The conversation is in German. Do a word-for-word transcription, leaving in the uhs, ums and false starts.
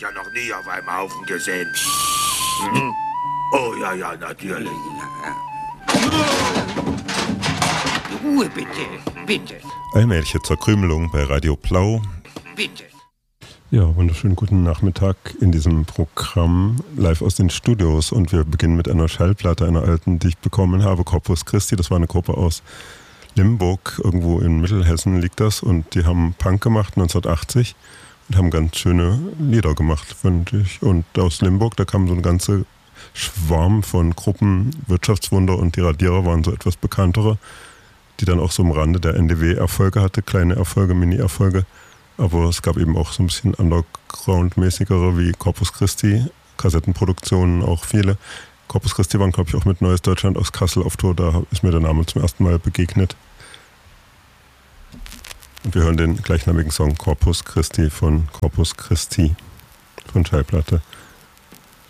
euch ja noch nie auf einem Haufen gesehen. Mhm. Oh ja, ja, natürlich. Ruhe bitte, bitte. Allmähliche Zerkrümelung bei Radio Blau. Bitte. Ja, wunderschönen guten Nachmittag in diesem Programm live aus den Studios. Und wir beginnen mit einer Schallplatte, einer alten, die ich bekommen habe, Corpus Christi. Das war eine Gruppe aus Limburg, irgendwo in Mittelhessen liegt das. Und die haben Punk gemacht neunzehnhundertachtzig und haben ganz schöne Lieder gemacht, finde ich. Und aus Limburg, da kam so ein ganzer Schwarm von Gruppen. Wirtschaftswunder und die Radierer waren so etwas bekanntere, die dann auch so am Rande der N D W-Erfolge hatte, kleine Erfolge, Mini-Erfolge. Aber es gab eben auch so ein bisschen Underground-mäßigere wie Corpus Christi, Kassettenproduktionen auch viele. Corpus Christi waren, glaube ich, auch mit Neues Deutschland aus Kassel auf Tour, da ist mir der Name zum ersten Mal begegnet. Und wir hören den gleichnamigen Song Corpus Christi von Corpus Christi von Schallplatte